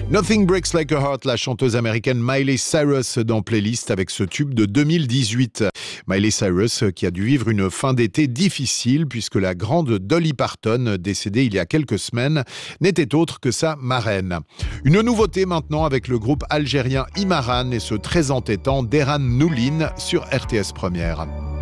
Nothing Breaks Like a Heart, la chanteuse américaine Miley Cyrus dans Playlist avec ce tube de 2018. Miley Cyrus qui a dû vivre une fin d'été difficile puisque la grande Dolly Parton, décédée il y a quelques semaines, n'était autre que sa marraine. Une nouveauté maintenant avec le groupe algérien Imaran et ce très entêtant Deran Noulin sur RTS Première.